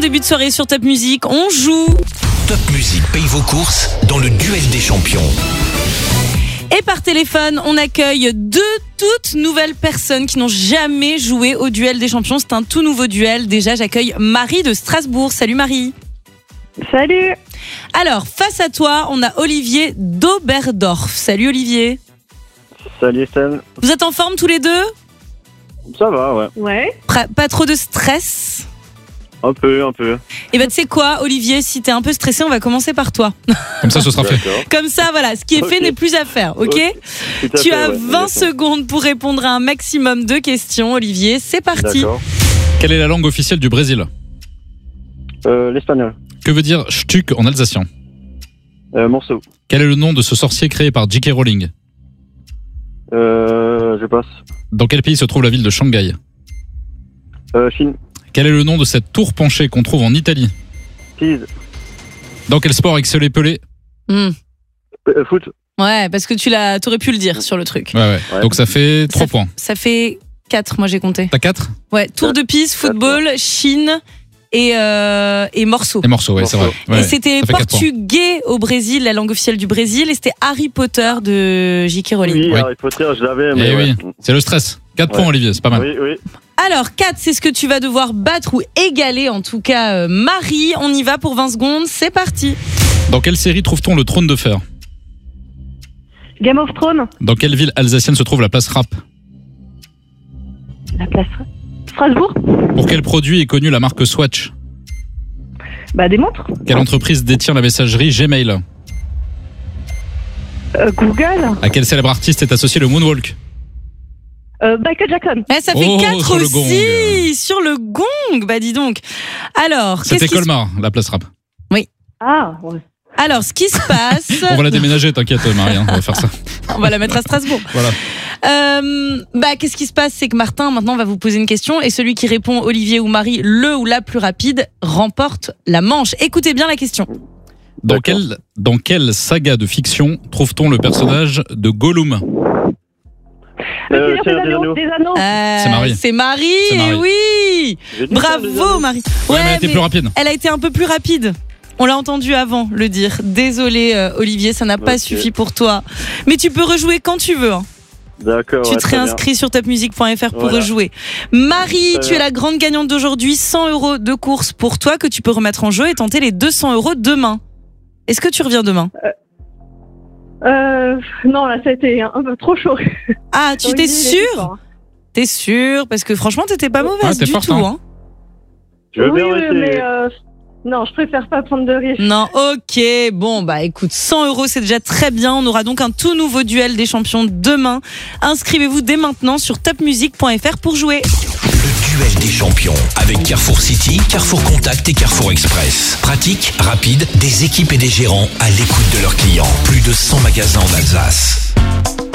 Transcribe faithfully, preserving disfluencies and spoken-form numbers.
début de soirée sur Top Music, on joue. Top Music paye vos courses dans le duel des champions. Et par téléphone, on accueille deux toutes nouvelles personnes qui n'ont jamais joué au duel des champions. C'est un tout nouveau duel. Déjà, j'accueille Marie de Strasbourg. Salut Marie. Salut. Alors, face à toi, on a Olivier d'Oberdorf. Salut Olivier. Salut Estelle. Vous êtes en forme tous les deux ? Ça va, ouais. Ouais. Pra- Pas trop de stress ? Un peu, un peu. Et ben tu sais quoi, Olivier, si t'es un peu stressé, on va commencer par toi. Comme ça, ce sera fait. D'accord. Comme ça, voilà, ce qui est Ok. fait n'est plus à faire, ok, Ok. Tout à Tu fait, as ouais, vingt d'accord. secondes pour répondre à un maximum de questions, Olivier. C'est parti. D'accord. Quelle est la langue officielle du Brésil ? Euh, l'espagnol. Que veut dire Stuck en alsacien ? Euh, morceau. Quel est le nom de ce sorcier créé par J K Rowling ? Euh, je passe. Dans quel pays se trouve la ville de Shanghai ? Euh, Chine. Quel est le nom de cette tour penchée qu'on trouve en Italie ? Pise. Dans quel sport excellait Pelé ? Hmm. Euh, foot. Ouais, parce que tu l'as, t'aurais pu le dire sur le truc. Ouais, ouais. Ouais. Donc ça fait trois Ça- points. Ça fait quatre, moi j'ai compté. T'as quatre ? Ouais, tour de piste, football, Chine et, euh, et morceau. Et morceaux, ouais, c'est vrai. Et Ouais. c'était ça fait quatre points. portugais au Brésil, la langue officielle du Brésil, et c'était Harry Potter de J K Rowling. Oui, Ouais. Harry Potter, je l'avais, Eh mais oui, ouais. c'est le stress. quatre Ouais. points, Olivier, c'est pas mal. Oui, oui. Alors, quatre, c'est ce que tu vas devoir battre ou égaler, en tout cas, euh, Marie. On y va pour vingt secondes, c'est parti. Dans quelle série trouve-t-on le trône de fer ? Game of Thrones. Dans quelle ville alsacienne se trouve la place Rapp ? La place. Strasbourg. Pour quel produit est connue la marque Swatch ? Bah, des montres. Quelle entreprise détient la messagerie Gmail ? Euh, Google. À quel célèbre artiste est associé le moonwalk ? Euh, Michael Jackson. Eh, ça fait Oh, quatre sur le aussi gong. sur le gong. Bah dis donc. Alors, qu'est-ce C'était qui se... Colmar, la place Rapp. Ah, ouais. Alors, ce qui se passe, On va la déménager, t'inquiète Marie, hein, on va faire ça. on va la mettre à Strasbourg. Voilà. Euh, bah, qu'est-ce qui se passe, c'est que Martin maintenant va vous poser une question et celui qui répond, Olivier ou Marie, le ou la plus rapide, remporte la manche. Écoutez bien la question. Dans D'accord. quelle, dans quelle saga de fiction trouve-t-on le personnage de Gollum ? Le Euh, Seigneur des Seigneur des Anneaux. Anneaux. Des Anneaux. Euh, C'est Marie. C'est Marie, C'est Marie. et oui. J'ai dit ça, les Bravo amis. Marie. Ouais, mais elle était plus rapide. Elle a été un peu plus rapide. On l'a entendu avant le dire. Désolé euh, Olivier, ça n'a pas Ok. suffi pour toi. Mais tu peux rejouer quand tu veux. hein. D'accord, Tu ouais, te très bien. réinscris sur top music point f r pour Voilà. rejouer. Marie, Très tu bien. es la grande gagnante d'aujourd'hui. cent euros de course pour toi que tu peux remettre en jeu et tenter les deux cents euros demain. Est-ce que tu reviens demain ? Euh, non, là, ça a été un peu trop chaud. Ah, tu t'es Olivier, il était sûr ? fort. T'es sûr ? Parce que franchement, t'étais pas mauvaise Ouais, t'es du forte, tout. hein. Hein. Je veux Oui, bien oui, essayer. mais euh, non, je préfère pas prendre de risques. Non, ok. Bon, bah écoute, cent euros, c'est déjà très bien. On aura donc un tout nouveau duel des champions demain. Inscrivez-vous dès maintenant sur top music point f r pour jouer. Le duel des champions avec Carrefour City, Carrefour Contact et Carrefour Express. Pratique, rapide, des équipes et des gérants à l'écoute de leurs clients. Plus de cent magasins en Alsace.